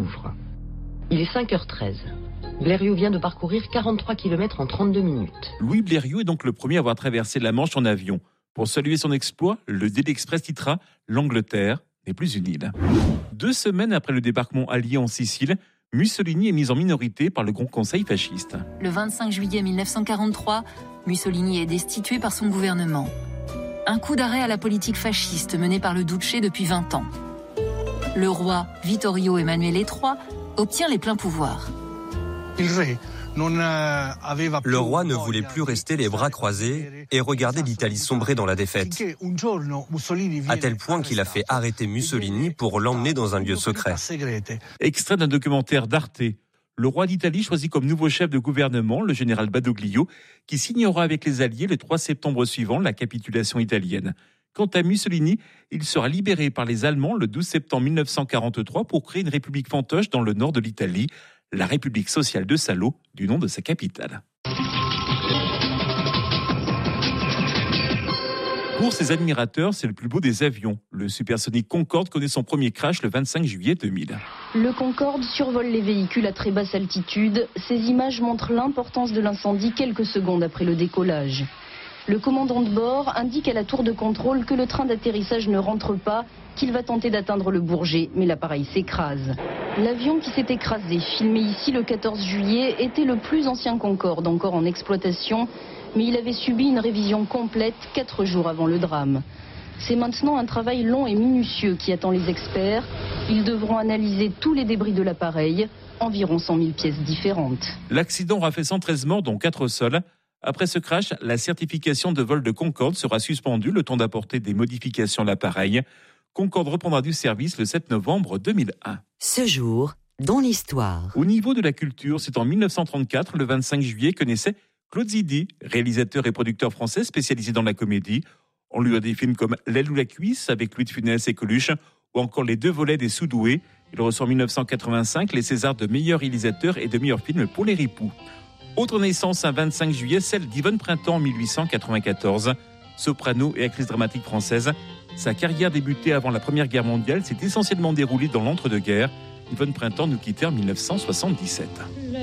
s'ouvre. Il est 5h13. Blériot vient de parcourir 43 km en 32 minutes. Louis Blériot est donc le premier à avoir traversé la Manche en avion. Pour saluer son exploit, le Daily Express titra « L'Angleterre n'est plus une île ». 2 semaines après le débarquement allié en Sicile, Mussolini est mis en minorité par le Grand Conseil fasciste. Le 25 juillet 1943, Mussolini est destitué par son gouvernement. Un coup d'arrêt à la politique fasciste menée par le Duce depuis 20 ans. Le roi Vittorio Emanuele III obtient les pleins pouvoirs. Le roi ne voulait plus rester les bras croisés et regarder l'Italie sombrer dans la défaite, à tel point qu'il a fait arrêter Mussolini pour l'emmener dans un lieu secret. Extrait d'un documentaire d'Arte. Le roi d'Italie choisit comme nouveau chef de gouvernement le général Badoglio, qui signera avec les Alliés le 3 septembre suivant la capitulation italienne. Quant à Mussolini, il sera libéré par les Allemands le 12 septembre 1943 pour créer une république fantoche dans le nord de l'Italie, la République sociale de Salo, du nom de sa capitale. Pour ses admirateurs, c'est le plus beau des avions. Le supersonique Concorde connaît son premier crash le 25 juillet 2000. Le Concorde survole les véhicules à très basse altitude. Ces images montrent l'importance de l'incendie quelques secondes après le décollage. Le commandant de bord indique à la tour de contrôle que le train d'atterrissage ne rentre pas, qu'il va tenter d'atteindre le Bourget, mais l'appareil s'écrase. L'avion qui s'est écrasé, filmé ici le 14 juillet, était le plus ancien Concorde encore en exploitation, mais il avait subi une révision complète 4 jours avant le drame. C'est maintenant un travail long et minutieux qui attend les experts. Ils devront analyser tous les débris de l'appareil, environ 100 000 pièces différentes. L'accident aura fait 113 morts, dont 4 au sol. Après ce crash, la certification de vol de Concorde sera suspendue le temps d'apporter des modifications à l'appareil. Concorde reprendra du service le 7 novembre 2001. Ce jour, dans l'histoire. Au niveau de la culture, c'est en 1934, le 25 juillet, que naissait Claude Zidi, réalisateur et producteur français spécialisé dans la comédie. On lui a des films comme L'aile ou la cuisse avec Louis de Funès et Coluche, ou encore Les 2 volets des Sous-doués. Il reçoit en 1985 les Césars de meilleur réalisateur et de meilleur film pour Les Ripoux. Autre naissance un 25 juillet, celle d'Yvonne Printemps en 1894. Soprano et actrice dramatique française, sa carrière débutée avant la Première Guerre mondiale s'est essentiellement déroulée dans l'entre-deux-guerres. Yvonne Printemps nous quittait en 1977.